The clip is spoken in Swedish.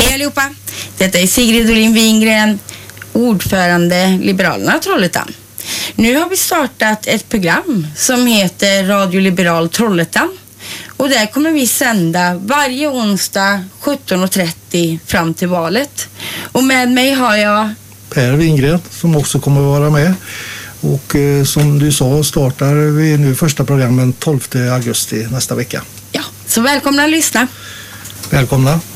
Hej allihopa! Detta är Sigrid Dolin Wingren, ordförande Liberalerna Trollhättan. Nu har vi startat ett program som heter Radio Liberal Trollhättan. Och där kommer vi sända varje onsdag 17.30 fram till valet. Och med mig har jag Per Wingren som också kommer att vara med. Och som du sa startar vi nu första programmen 12 augusti nästa vecka. Ja, så välkomna att lyssna. Välkomna.